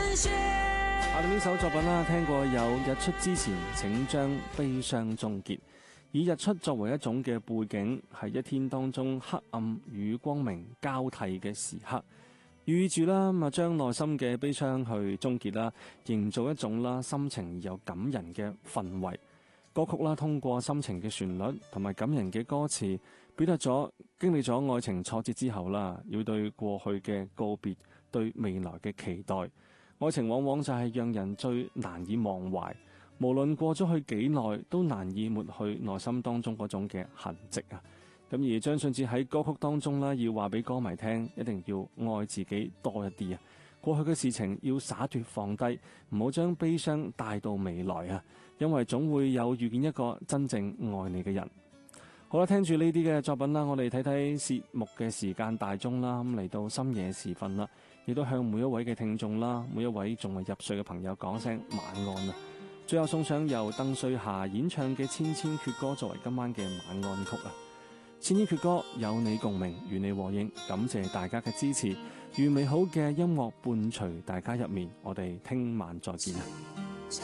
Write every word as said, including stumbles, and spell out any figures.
下面呢首作品啦，聽過有日出之前，請將悲傷終結。以日出作為一種嘅背景，係一天當中黑暗與光明交替嘅時刻，寓意住啦，咁啊將內心嘅悲傷去終結啦，營造一種啦心情而又感人嘅氛圍。歌曲啦，通過深情嘅旋律同埋感人嘅歌詞，表達咗經歷咗愛情挫折之後啦，要對過去嘅告別，對未來嘅期待。愛情往往就係讓人最難以忘懷，無論過咗去幾耐，都難以抹去內心當中嗰種嘅痕跡啊！咁而張信哲喺歌曲當中啦，要話俾歌迷聽，一定要愛自己多一啲啊！過去嘅事情要灑脫放低，唔好將悲傷帶到未來啊！因為總會有遇見一個真正愛你嘅人。好啦，聽住呢啲嘅作品啦，我哋睇睇節目嘅時間大鐘啦，咁嚟到深夜時分啦，亦都向每一位嘅聽眾啦，每一位仲未入睡嘅朋友講聲晚安啊！最後送上由鄧瑞霞演唱嘅《千千闕歌》作為今晚嘅晚安曲啊！千千闕歌有你共鳴，與你和應，感謝大家嘅支持，願美好嘅音樂伴隨大家入眠，我哋聽晚再見啊！